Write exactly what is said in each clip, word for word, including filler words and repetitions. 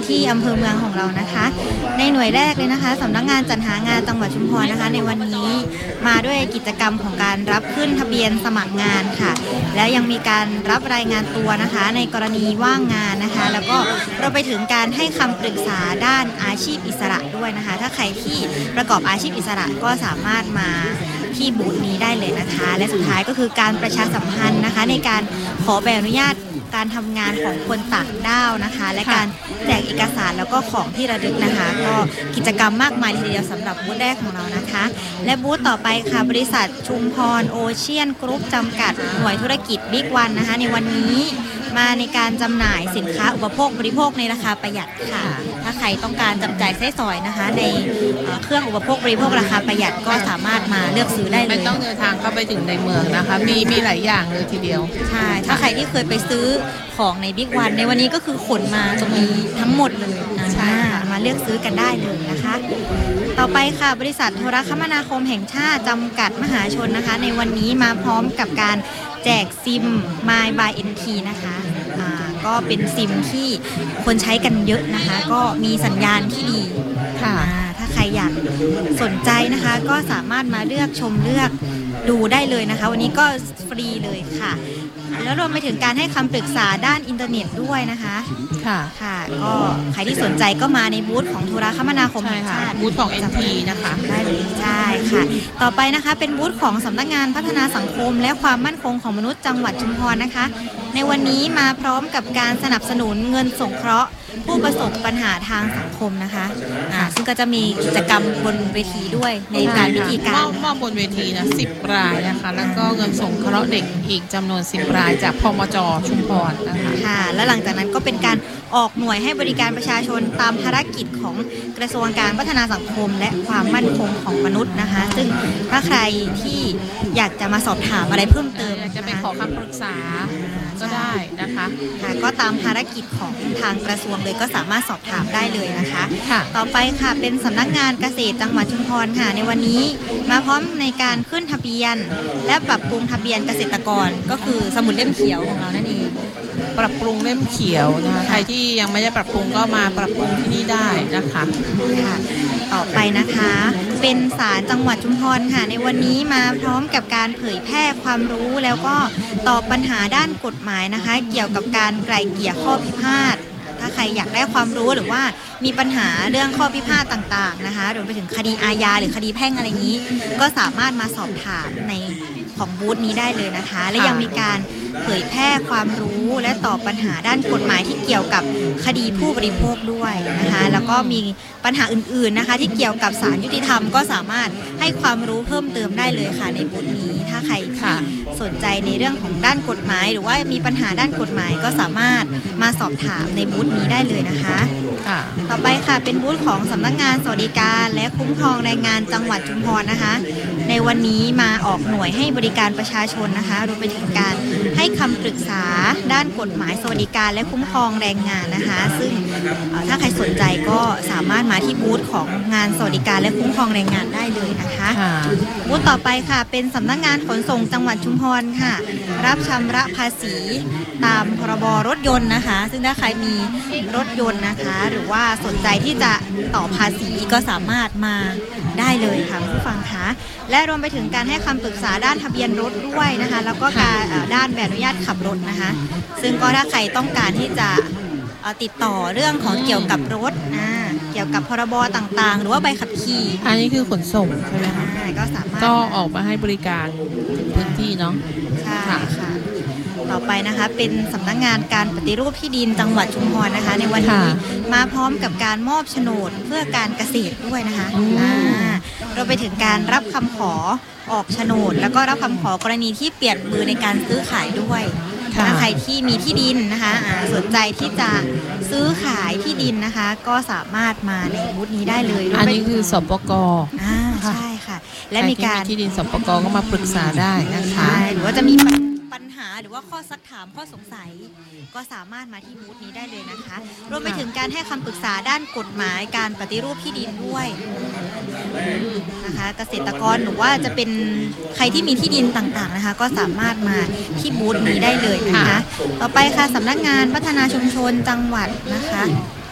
ที่อำเภอเมืองของเรานะคะในหน่วยแรกเลยนะคะสำนักงานจัดหางานจังหวัดชุมพรนะคะในวันนี้มาด้วยกิจกรรมของการรับขึ้นทะเบียนสมัครงานค่ะแล้วยังมีการรับรายงานตัวนะคะในกรณีว่างงานนะคะแล้วก็เราไปถึงการให้คำปรึกษาด้านอาชีพอิสระด้วยนะคะถ้าใครที่ประกอบอาชีพอิสระก็สามารถมาที่บูธนี้ได้เลยนะคะและสุดท้ายก็คือการประชาสัมพันธ์นะคะในการขอใบอนุญาตการทำงานของคนต่างด้าวนะคะและการแจกเอกสารแล้วก็ของที่ระลึกนะคะก็กิจกรรมมากมายทีเดียวสำหรับบูธแรกของเรานะคะและบูธต่อไปค่ะบริษัทชุมพรโอเชียนกรุ๊ปจำกัดหน่วยธุรกิจบิ๊กวันนะคะในวันนี้มาในการจำหน่ายสินค้าอุปโภคบริโภคในราคาประหยัดค่ะถ้าใครต้องการจับจ่ายใช้สอยนะคะในเครื่องอุปโภคบริโภคราคาประหยัดก็สามารถมาเลือกซื้อได้เลยไม่ต้องเดินทางเข้าไปถึงในเมืองนะคะมีมีหลายอย่างเลยทีเดียวใช่ถ้าใครที่เคยไปซื้อของในบิ๊กวันในวันนี้ก็คือขนมาตรงนี้ทั้งหมดเลยใช่มาเลือกซื้อกันได้เลยนะคะต่อไปค่ะบริษัทโทรคมนาคมแห่งชาติจำกัดมหาชนนะคะในวันนี้มาพร้อมกับการแจกซิม My by เอ็น ที นะคะอ่าก็เป็นซิมที่คนใช้กันเยอะนะคะก็มีสัญญาณที่ดีค่ะถ้าใครอยากสนใจนะคะก็สามารถมาเลือกชมเลือกดูได้เลยนะคะวันนี้ก็ฟรีเลยค่ะแล้วรวมไปถึงการให้คำปรึกษาด้านอินเทอร์เน็ตด้วยนะคะค่ะค่ะก็ใครที่สนใจก็มาในบูธของโทรคมนาคมแห่งชาติบูธของ เอ็น ที นะคะได้เลยใช่ค่ะต่อไปนะคะเป็นบูธของสำนักงานพัฒนาสังคมและความมั่นคงของมนุษย์จังหวัดชุมพรนะคะในวันนี้มาพร้อมกับการสนับสนุนเงินสงเคราะห์ผู้ประสบปัญหาทางสังคมนะคะอ่าซึ่งก็จะมีกิจกรรมบนเวทีด้วยในการพิธีการมอบบนเวทีนะสิบรายนะคะแล้วก็เงินสงเคราะห์เด็กอีกจำนวนสิบรายจากพมจ.ชุมพรนะคะค่ะและหลังจากนั้นก็เป็นการออกหน่วยให้บริการประชาชนตามภารกิจของกระทรวงการพัฒนาสังคมและความมั่นคงของมนุษย์นะคะซึ่งถ้าใครที่อยากจะมาสอบถามอะไรเพิ่มเติมอยากจะไปขอคำปรึกษาก็ได้นะคะค่ะก็ตามภารกิจของทางกระทรวงเลยก็สามารถสอบถามได้เลยนะคะต่อไปค่ะเป็นสำนักงานเกษตรจังหวัดชุมพรค่ะในวันนี้มาพร้อมในการขึ้นทะเบียนและปรับปรุงทะเบียนเกษตรกรก็คือสมุดเล่มเขียวของเรานั่นเองปรับปรุงเล่มเขียวนะคะใครที่ยังไม่ได้ปรับปรุงก็มาปรับปรุงที่นี่ได้นะคะค่ะต่อไปนะคะเป็นศาลจังหวัดชุมพรค่ะในวันนี้มาพร้อมกับการเผยแพร่ความรู้แล้วก็ตอบปัญหาด้านกฎหมายนะคะเกี่ยวกับการไกล่เกลี่ยข้อพิพาทถ้าใครอยากได้ความรู้หรือว่ามีปัญหาเรื่องข้อพิพาทต่างๆนะคะรวมไปถึงคดีอาญาหรือคดีแพ่งอะไรอย่างนี้ก็สามารถมาสอบถามในของบูธนี้ได้เลยนะคะและยังมีการเผยแพร่ความรู้และตอบปัญหาด้านกฎหมายที่เกี่ยวกับคดีผู้บริโภคด้วยนะคะแล้วก็มีปัญหาอื่นๆนะคะที่เกี่ยวกับศาลยุติธรรมก็สามารถให้ความรู้เพิ่มเติมได้เลยค่ะในบูธนี้ถ้าใครสนใจในเรื่องของด้านกฎหมายหรือว่ามีปัญหาด้านกฎหมายก็สามารถมาสอบถามในบูธนี้ได้เลยนะคะต่อไปค่ะเป็นบูธของสำนักงานสวัสดิการและคุ้มครองแรงงานจังหวัดชุมพรนะคะในวันนี้มาออกหน่วยให้บริการประชาชนนะคะรวมไปถึงการให้คำปรึกษาด้านกฎหมายสวัสดิการและคุ้มครองแรงงานนะคะซึ่งถ้าใครสนใจก็สามารถมาที่บูธของงานสวัสดิการและคุ้มครองแรงงานได้เลยนะคะบูธต่อไปค่ะเป็นสำนักงานขนส่งจังหวัดชุมพรค่ะรับชำระภาษีตามพรบรถยนต์นะคะซึ่งถ้าใครมีรถยนต์นะคะหรือว่าสนใจที่จะต่อภาษีก็สามารถมาได้เลยค่ะผู้ฟังคะและรวมไปถึงการให้คำปรึกษาด้านทะเบียนรถด้วยนะคะแล้วก็การด้านใบอนุญาตขับรถนะคะซึ่งก็ถ้าใครต้องการที่จะติดต่อเรื่องของเกี่ยวกับรถนะเกี่ยวกับพรบต่างๆหรือว่าใบขับขี่อันนี้คือขนส่งใช่ไหมคะก็สามารถก็ออกมาให้บริการพื้นที่เนาะใช่ค่ะต่อไปนะคะเป็นสำนักงานการปฏิรูปที่ดินจังหวัดชุมพรนะคะในวันนี้มาพร้อมกับการมอบโฉนดเพื่อการเกษตรด้วยนะคะเราไปถึงการรับคำขอออกโฉนดแล้วก็รับคำขอกรณีที่เปลี่ยนมือในการซื้อขายด้วยถ้าใครที่มีที่ดินนะคะสนใจที่จะซื้อขายที่ดินนะคะก็สามารถมาในบูธนี้ได้เลยอันนี้คือสปก. อ่าใช่ค่ะและมีการที่ดินสปก.ก็มาปรึกษาได้นะคะหรือว่าจะมีปัญหาหรือว่าข้อซักถามข้อสงสัยก็สามารถมาที่บูธนี้ได้เลยนะคะรวมไปถึงการให้คำปรึกษาด้านกฎหมายการปฏิรูปที่ดินด้วยนะคะเกษตรกรหรือว่าจะเป็นใครที่มีที่ดินต่างๆนะคะก็สามารถมาที่บูธนี้ได้เลยนะคะต่อไปค่ะสำนักงานพัฒนาชุมชนจังหวัดนะคะ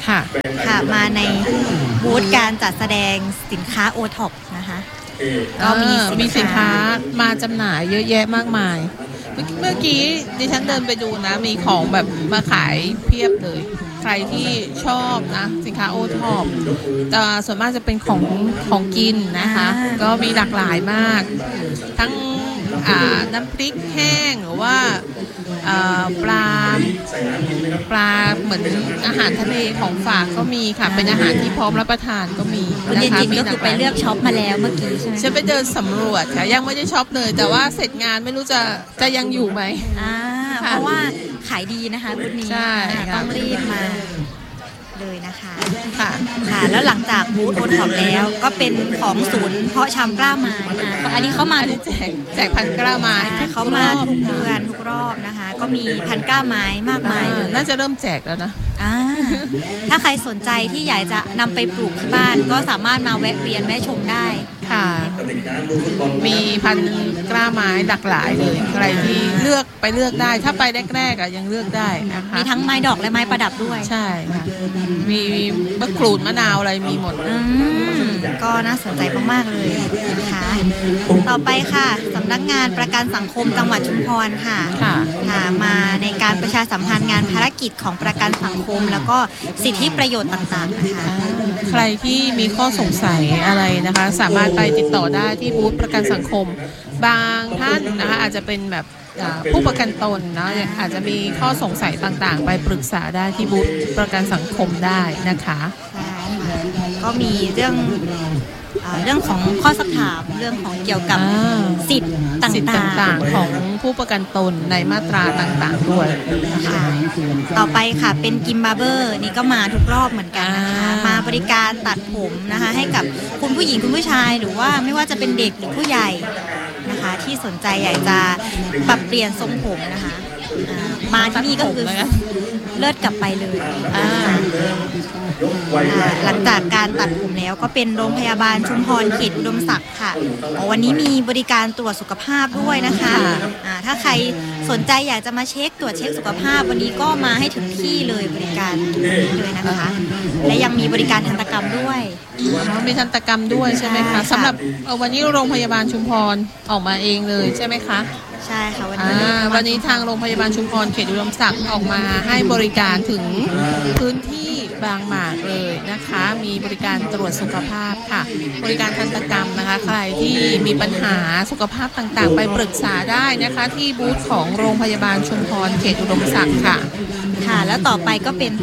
ค่ะค่ะมาในบูธการจัดแสดงสินค้าโอท็อปนะคะก็มีมีสินค้ามาจำหน่ายเยอะแยะมากมายเมื่อกี้ดิฉันเดินไปดูนะมีของแบบมาขายเพียบเลยใครที่ชอบนะสินค้าโอท็อปแต่ส่วนมากจะเป็นของของกินนะคะก็มีหลากหลายมากทั้งน้ำพริกแห้งหรือว่าปลาปลาเหมือนอาหารทะเลของฝากก็มีค่ะเป็นอาหารที่พร้อมรับประทานก็มีนะคะจินก็คือไปเลือกช็อปมาแล้วเมื่อกี้ใช่ไหมฉันไปเดินสำรวจค่ะยังไม่ได้ช็อปเลยแต่ว่าเสร็จงานไม่รู้จะจะยังอยู่ไหมอ่าเพราะว่าขายดีนะคะบูธนี้ใช่ต้องรีบมาเลยนะคะค่ะค่ะแล้วหลังจากบูธโอท็อปแล้วก็เป็นของศูนย์เพาะชำกล้าไม้อ่าอันนี้เขามาแจกแจกพันกล้าไม้เขามาทุกเดือนทุกรอบนะคะก็มีพันกล้าไม้มากมายเลยน่าจะเริ่มแจกแล้วนะอ่าถ้าใครสนใจที่อยากจะนำไปปลูกที่บ้านก็สามารถมาแวะเวียนแวะชมได้ค่ะมีพันกล้าไม้หลากหลายเลยใครที่เลือกไปเลือกได้ถ้าไปแรกๆอ่ะยังเลือกได้นะคะมีทั้งไม้ดอกและไม้ประดับด้วยใช่ค่ะมีมะกรูดมะนาวอะไรมีหมดก็น่าสนใจมากๆเลยนะคะต่อไปค่ะสำนักงานประกันสังคมจังหวัดชุมพรค่ะค่ะมาในการประชาสัมพันธ์งานภารกิจของประกันสังคมแล้วก็สิทธิประโยชน์ต่างๆนะคะใครที่มีข้อสงสัยอะไรนะคะสามารถไปติดต่อได้ที่บูธประกันสังคมบางท่านนะคะอาจจะเป็นแบบผู้ประกันตนนะอาจจะมีข้อสงสัยต่างๆไปปรึกษาได้ที่บูธประกันสังคมได้นะคะก็มีเรื่องเรื่องของข้อสักถามเรื่องของเกี่ยวกับสิทธิ์ต่างๆของผู้ประกันตนในมาตราต่างๆด้วยนะคะต่อไปค่ะเป็นกิมบาร์เบอร์นี่ก็มาทุกรอบเหมือนกันนะคะมาบริการตัดผมนะคะให้กับคุณผู้หญิงคุณผู้ชายหรือว่าไม่ว่าจะเป็นเด็กหรือผู้ใหญ่นะคะที่สนใจอยากจะปรับเปลี่ยนทรงผมนะคะมาที่นี่ก็คือเลิศกลับไปเลยหลังจากการตัดผมแล้วก็เป็นโรงพยาบาลชุมพรเขตอุดมศักดิ์ค่ะวันนี้มีบริการตรวจสุขภาพด้วยนะคะถ้าใครสนใจอยากจะมาเช็คตรวจเช็คสุขภาพวันนี้ก็มาให้ถึงที่เลยบริการเลยนะคะและยังมีบริการทันตกรรมด้วยมีทันตกรรมด้วยใช่ไหมคะสำหรับวันนี้โรงพยาบาลชุมพรออกมาเองเลยใช่ไหมคะใช่ค่ะวันนี้วันนี้ทางโรงพยาบาลชุมพรเขตอุดมศักดิ์ออกมาให้บริการถึงพื้นที่บางหมากเลยนะคะมีบริการตรวจสุขภาพค่ะบริการทันตกรรมนะคะใครที่มีปัญหาสุขภาพต่างๆไปปรึกษาได้นะคะที่บูธของโรงพยาบาลชุมพรเขตอุดมศักดิ์ค่ะค่ะแล้วต่อไปก็เป็น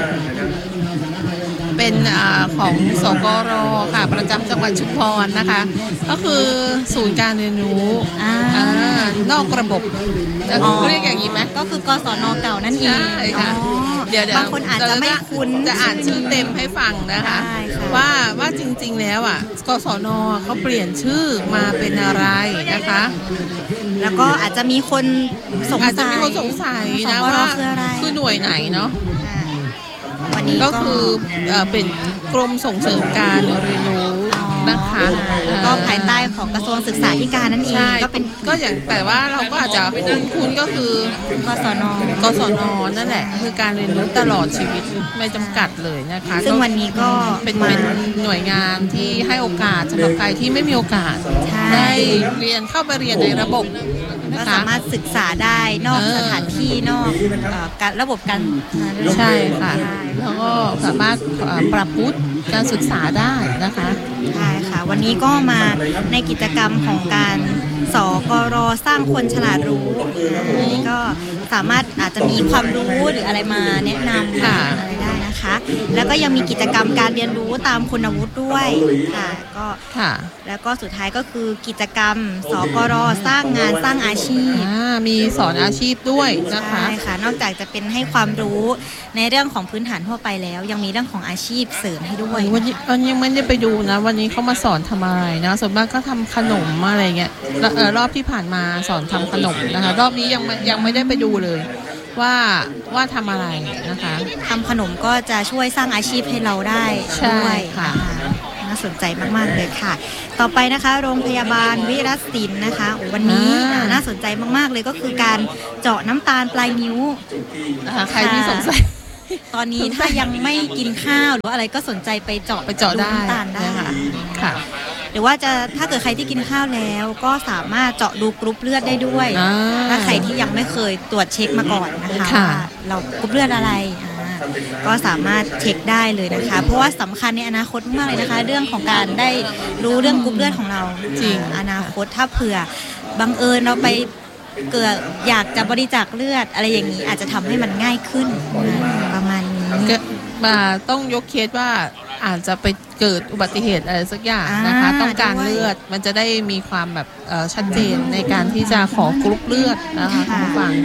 เป็นของสกรค่ะประจำจังหวัดชุมพรนะคะก็คือศูนย์การเรียนรู้นอกระบบจะเรียกอย่างนี้ไหมก็คือกศนเก่านั่นเองค่ะเดี๋ยวบางคนอาจจะไม่คุ้นจะอ่านชื่อเต็มให้ฟังนะคะว่าว่าจริงๆแล้วอ่ะกศนเขาเปลี่ยนชื่อมาเป็นอะไรนะคะแล้วก็อาจจะมีคนสงสัยอาจจะมีคนสงสัยนะว่าคือหน่วยไหนเนาะวันนี้ก็คือเป็นกรมส่งเสริมการเรียนรู้นะคะก็ภายใต้ของกระทรวงศึกษาธิการนั่นเองก็เป็นก็อย่างแต่ว่าเราก็อาจจะคุ้นๆก็คือกศนกศนนั่นแหละคือการเรียนรู้ตลอดชีวิตไม่จำกัดเลยนะคะซึ่งวันนี้ก็เป็นเป็นหน่วยงานที่ให้โอกาสสำหรับใครที่ไม่มีโอกาสได้เรียนเข้าไปเรียนในระบบก็สามารถศึกษาได้นอกสถานที่นอกการระบบการใช่ค่ะแล้วก็สามารถปรับวุฒิการศึกษาได้นะคะใช่ค่ะวันนี้ก็มาในกิจกรรมของการสกรสร้างคนฉลาดรู้นี่ก็สามารถอาจจะมีความรู้หรืออะไรมาแนะนำอะไรได้นะคะแล้วก็ยังมีกิจกรรมการเรียนรู้ตามคุณวุฒิด้วยค่ะก็แล้วก็สุดท้ายก็คือกิจกรรมสกรสร้างงานสร้างอาชีพมีสอนอาชีพด้วยนะคะใช่ค่ะนอกจากจะเป็นให้ความรู้ในเรื่องของพื้นฐานทั่วไปแล้วยังมีเรื่องของอาชีพเสริมให้ด้วยวันนี้วันนี้ไม่ได้ไปดูนะวันนี้เขามาสอนทำอะไรนะส่วนมากก็ทำขนมอะไรเงี้ยรอบที่ผ่านมาสอนทำขนมนะคะรอบนี้ยังยังไม่ได้ไปดูเลยว่าว่าทำอะไรนะคะทำขนมก็จะช่วยสร้างอาชีพให้เราได้ด้วยค่ะน่าสนใจมากๆเลยค่ะต่อไปนะคะโรงพยาบาลวิรัตศิลป์นะคะวันนี้น่าสนใจมากๆเลยก็คือการเจาะน้ำตาลปลายนิ้วใครที่สงสัยตอนนี้ถ้ายังไม่กินข้าวหรือว่าอะไรก็สนใจไปเจาะไปเจาะได้น้ำตาลได้นะคะค่ะหรือว่าจะถ้าเกิดใครที่กินข้าวแล้วก็สามารถเจาะดูกรุ๊ปเลือดได้ด้วยอ่าถ้าใครที่ยังไม่เคยตรวจเช็คมาก่อนนะคะค่ะว่าเรากรุ๊ปเลือดอะไรอ่าก็สามารถเช็คได้เลยนะคะ เพราะว่าสำคัญในอนาคตมากเลยนะคะ เรื่องของการได้รู้เรื่องกรุ๊ปเลือดของเราจริงอนาคตถ้าเผื่อบังเอิญเราไปเกิดอยากจะบริจาคเลือดอะไรอย่างนี้อาจจะทำให้มันง่ายขึ้นประมาณนี้ก็มาต้องยกเคสว่าอาจจะไปเกิดอุบัติเหตุอะไรสักอย่างนะคะอ่าต้องการด้วยเลือดมันจะได้มีความแบบเอ่อชัดเจนในการที่จะขอกรุ๊ปเลือดนะคะคุณผู้ฟัง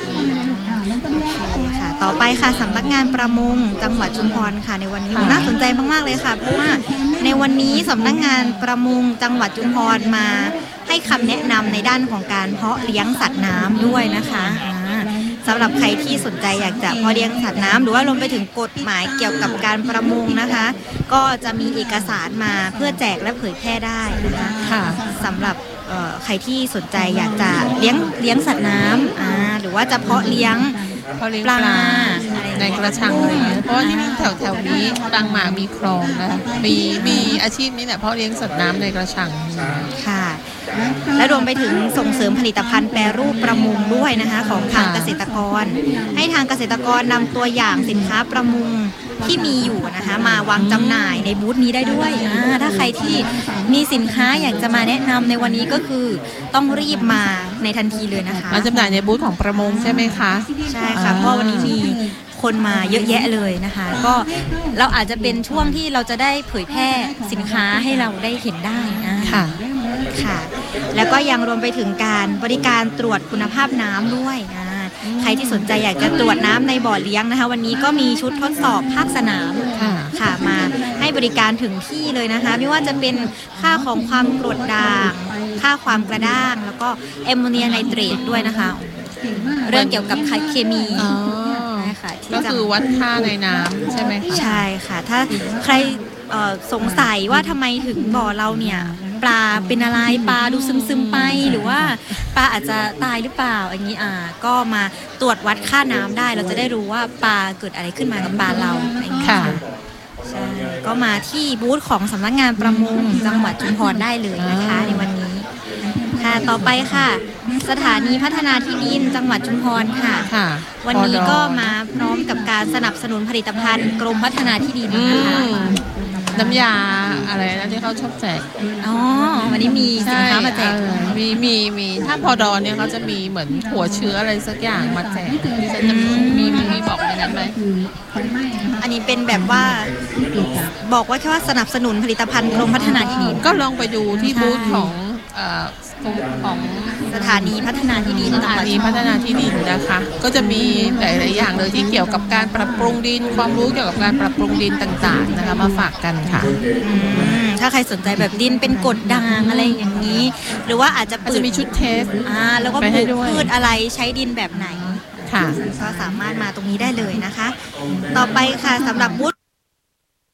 ค่ะต่อไปค่ะสำนักงานประมงจังหวัดชุมพรค่ะในวันนี้ค่ะน่าสนใจมากๆเลยค่ะเพราะว่าในวันนี้สำนักงานประมงจังหวัดชุมพรมาให้คำแนะนำในด้านของการเพาะเลี้ยงสัตว์น้ำด้วยนะคะอ่าสำหรับใครที่สนใจอยากจะเพาะเลี้ยงสัตว์น้ำหรือว่ารวมไปถึงกฎหมายเกี่ยวกับการประมงนะคะ ก็จะมีเอกสารมาเพื่อแจกและเผยแพร่ได้นะคะค่ะสำหรับเอ่อใครที่สนใจอยากจะเลี้ยงเลี้ยงสัตว์น้ำอ่าหรือว่าจะเพาะเลี้ยงเพาะเลี้ยงปลาปลาอะไรอย่างเงี้ยในกระชังอะไรเงี้ยเพราะว่าที่นี่แถวแถวๆนี้บางหมากมีคลองนะคะมีมีอาชีพนี้แหละเพาะเลี้ยงสัตว์น้ำในกระชังค่ะ และรวมไปถึงส่งเสริมผลิตภัณฑ์แปรรูปประมงด้วยนะคะของทางค่ะเกษตรกร ให้ทางเกษตรกรนำตัวอย่างสินค้าประมงที่มีอยู่นะคะมาวางจำหน่ายในบูธนี้ได้ด้วยอ่าถ้าใครที่มีสินค้าอยากจะมาแนะนำในวันนี้ก็คือต้องรีบมาในทันทีเลยนะคะมาจำหน่ายในบูธของประมงใช่ไหมคะใช่ค่ะเพราะวันนี้มีคนมาเยอะแยะเลยนะคะ ก็เราอาจจะเป็นช่วงที่เราจะได้เผยแพร่สินค้าให้เราได้เห็นได้อ่าค่ะค่ะ แล้วก็ยังรวมไปถึงการบริการตรวจคุณภาพน้ำด้วยอ่าใครที่สนใจอยากจะตรวจน้ำในบ่อเลี้ยงนะคะ วันนี้ก็มีชุดทดสอบภาคสนามค่ะค่ะมาให้บริการถึงที่เลยนะคะ ไม่ว่าจะเป็นค่าของความกรดด่าง ค่าความกระด้าง แล้วก็แอมโมเนียไนเตรตด้วยนะคะ เรื่องเกี่ยวกับเคมีอ๋อใช่ค่ะที่ก็จะคือวัดค่าในน้ำใช่ไหมคะใช่ค่ะ ถ้าใครเอ่อสงสัยว่าทำไมถึงบ่อเราเนี่ยปลาเป็นอะไรปลาดูซึมๆไปหรือว่าปลาอาจจะตายหรือเปล่าอย่างนี้อ่าก็มาตรวจวัดค่าน้ำได้เราจะได้รู้ว่าปลาเกิดอะไรขึ้นมากับปลาเราอย่างนี้ค่ะใช่ก็มาที่บูธของสำนักงานประมงจังหวัดชุมพรได้เลยนะคะในวันนี้ค่ะต่อไปค่ะ สถานีพัฒนาที่ดินจังหวัดชุมพรค่ะค่ะวันนี้ก็มาพร้อมกับการสนับสนุนผลิตภัณฑ์กรมพัฒนาที่ดินอืนะคะมน้ำยาอะไรนะที่เขาชอบแจกอ๋อ วันนี้มีสินค้ามาแจกใช่เออมีมีมีถ้าพอดอเนี่ยเขาจะมีเหมือนหัวเชื้ออะไรสักอย่างมาแจกที่ฉันจะมีมีมีบอกในนั้นไหมอันนี้เป็นแบบว่าบอกว่าแค่ว่าสนับสนุนผลิตภัณฑ์กรมพัฒนาที่ดินก็ลองไปดูที่บูธของเอ่อของสถานีพัฒนาที่ดินสถานีพัฒนาที่ดินนะคะ ก็จะมีหลายๆอย่างเลยที่เกี่ยวกับการปรับปรุงดิน ความรู้เกี่ยวกับการปรับปรุงดินต่างๆนะคะมาฝากกันค่ะอืมถ้าใครสนใจแบบดินเป็นกรดด่างอะไรอย่างนี้ หรือว่าอาจจะอาจจะมีชุดเทสอ่าแล้วก็ไปปให้ลูกด้วยพืชอะไรใช้ดินแบบไหนค่ะก็สามารถมาตรงนี้ได้เลยนะคะ ต่อไปค่ะสำหรับบูธ